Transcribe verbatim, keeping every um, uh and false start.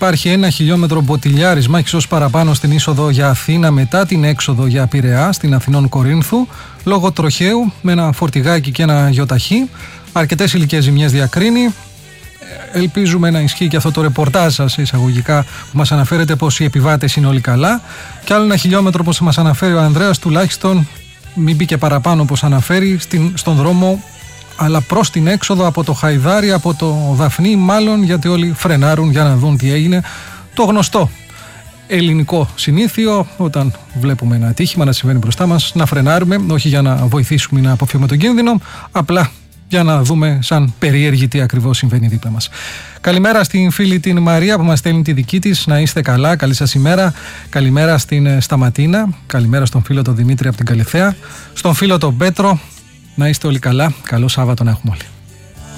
υπάρχει ένα χιλιόμετρο μποτιλιάρισμα, ίσως παραπάνω, στην είσοδο για Αθήνα μετά την έξοδο για Πειραιά στην Αθηνών Κορίνθου, λόγω τροχαίου με ένα φορτηγάκι και ένα γιοταχή. Αρκετές υλικές ζημιές διακρίνει. Ελπίζουμε να ισχύει και αυτό το ρεπορτάζ σας εισαγωγικά που μας αναφέρετε πως οι επιβάτες είναι όλοι καλά. Και άλλο ένα χιλιόμετρο, όπως μας αναφέρει ο Ανδρέας, τουλάχιστον μην μπει και παραπάνω όπως αναφέρει, στην, στον δρόμο, αλλά προς την έξοδο από το Χαϊδάρι, από το Δαφνί μάλλον, γιατί όλοι φρενάρουν για να δουν τι έγινε. Το γνωστό ελληνικό συνήθειο, όταν βλέπουμε ένα ατύχημα να συμβαίνει μπροστά μας, να φρενάρουμε, όχι για να βοηθήσουμε να αποφύγουμε τον κίνδυνο, απλά για να δούμε σαν περίεργη τι ακριβώς συμβαίνει δίπλα μας. Καλημέρα στην φίλη την Μαρία που μας στέλνει τη δική της. Να είστε καλά, καλή σας ημέρα. Καλημέρα στην Σταματίνα. Καλημέρα στον φίλο τον Δημήτρη από την Καλιθέα. Στον φίλο τον Πέτρο. Να είστε όλοι καλά. Καλό Σάββατο να έχουμε όλοι.